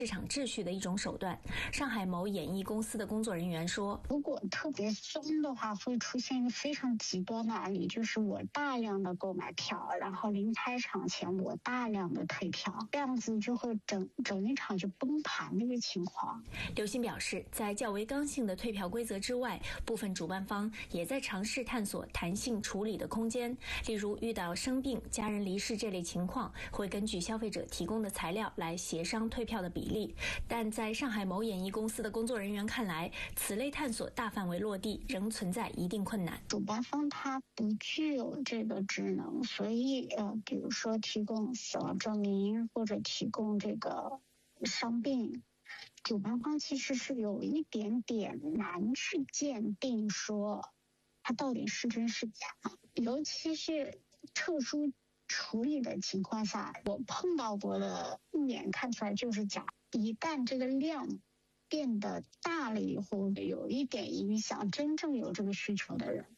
市场秩序的一种手段。上海某演艺公司的工作人员说， 如果特别松的话，会出现一个非常极端的案例，就是我大量的购买票，然后临开场前我大量的退票，这样子就会整一场就崩盘的一个情况。 刘鑫表示，在较为刚性的退票规则之外，部分主办方也在尝试探索弹性处理的空间，例如遇到生病、家人离世这类情况，会根据消费者提供的材料来协商退票的比例。但在上海某演艺公司的工作人员看来，此类探索大范围落地仍存在一定困难。 主办方他不具有这个职能，所以比如说提供死亡证明或者提供这个伤病，主办方其实是有一点点难去鉴定说它到底是真是假，尤其是特殊处理的情况下，我碰到过的一眼看出来就是假。一旦这个量变得大了以后，有一点影响真正有这个需求的人。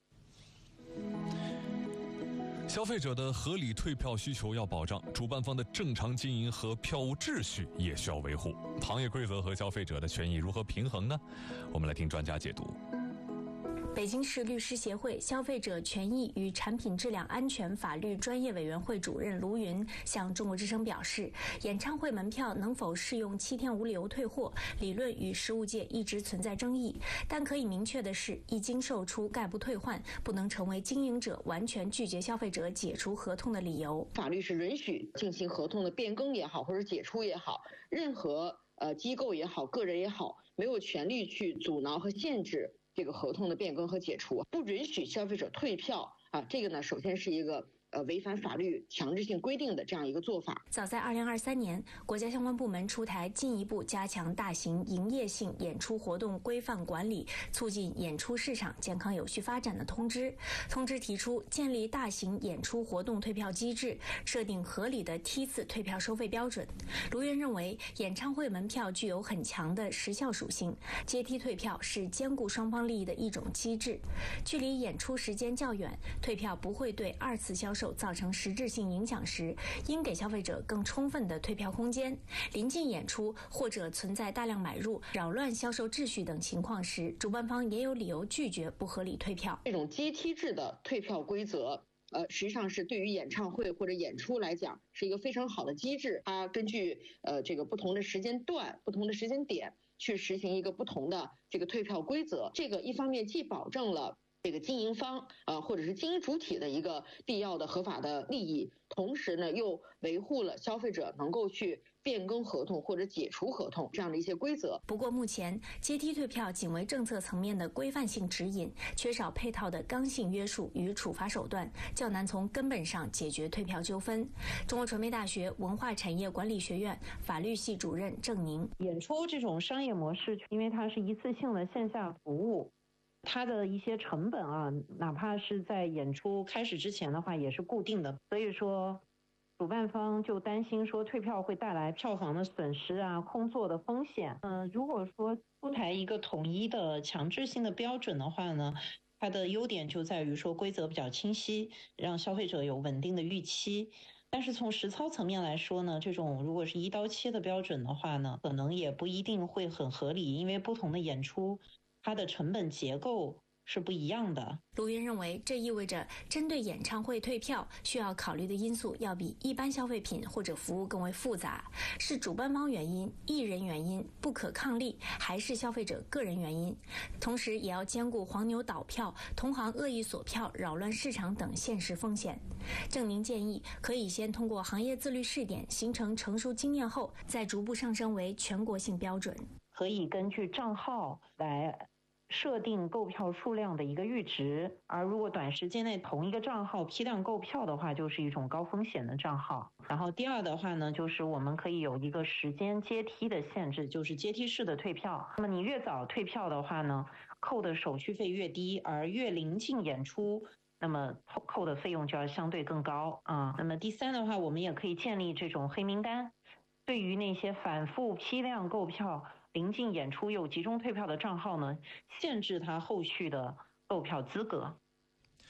消费者的合理退票需求要保障，主办方的正常经营和票务秩序也需要维护。行业规则和消费者的权益如何平衡呢？我们来听专家解读。 北京市律师协会消费者权益与产品质量安全法律专业委员会主任卢云向中国之声表示，演唱会门票能否适用7天无理由退货，理论与实务界一直存在争议，但可以明确的是，一经售出概不退换，不能成为经营者完全拒绝消费者解除合同的理由。 法律是允许进行合同的变更也好，或者解除也好，任何机构也好，个人也好，没有权利去阻挠和限制这个合同的变更和解除，不允许消费者退票啊，这个呢，首先是一个违反法律强制性规定的这样一个做法。 早在2023年，国家相关部门出台进一步加强大型营业性演出活动规范管理，促进演出市场健康有序发展的通知。通知提出建立大型演出活动退票机制，设定合理的梯次退票收费标准。卢云认为，演唱会门票具有很强的时效属性，阶梯退票是兼顾双方利益的一种机制。距离演出时间较远，退票不会对二次销售造成实质性影响时，应给消费者更充分的退票空间。临近演出或者存在大量买入、扰乱销售秩序等情况时，主办方也有理由拒绝不合理退票。 这种阶梯制的退票规则实际上是对于演唱会或者演出来讲是一个非常好的机制，它根据这个不同的时间段、不同的时间点去实行一个不同的这个退票规则。这个一方面既保证了这个经营方或者是经营主体的一个必要的合法的利益，同时呢又维护了消费者能够去变更合同或者解除合同这样的一些规则。 不过目前阶梯退票仅为政策层面的规范性指引，缺少配套的刚性约束与处罚手段，较难从根本上解决退票纠纷。中国传媒大学文化产业管理学院法律系主任郑宁， 演出这种商业模式，因为它是一次性的线下服务，它的一些成本哪怕是在演出开始之前的话也是固定的，所以说主办方就担心说退票会带来票房的损失空座的风险。如果说出台一个统一的强制性的标准的话呢，它的优点就在于说规则比较清晰，让消费者有稳定的预期。但是从实操层面来说呢，这种如果是一刀切的标准的话呢，可能也不一定会很合理，因为不同的演出它的成本结构是不一样的。 卢云认为，这意味着针对演唱会退票需要考虑的因素要比一般消费品或者服务更为复杂，是主办方原因、艺人原因、不可抗力，还是消费者个人原因？同时也要兼顾黄牛倒票、同行恶意锁票、扰乱市场等现实风险。郑宁建议，可以先通过行业自律试点形成成熟经验后，再逐步上升为全国性标准。 可以根据账号来设定购票数量的一个阈值，而如果短时间内同一个账号批量购票的话，就是一种高风险的账号。然后第二的话呢，就是我们可以有一个时间阶梯的限制，就是阶梯式的退票。那么你越早退票的话呢，扣的手续费越低，而越临近演出，那么扣的费用就要相对更高那么第三的话，我们也可以建立这种黑名单，对于那些反复批量购票、临近演出又集中退票的账号呢，限制他后续的购票资格。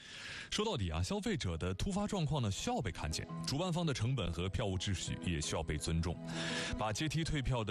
说到底啊，消费者的突发状况呢需要被看见，主办方的成本和票务秩序也需要被尊重，把阶梯退票的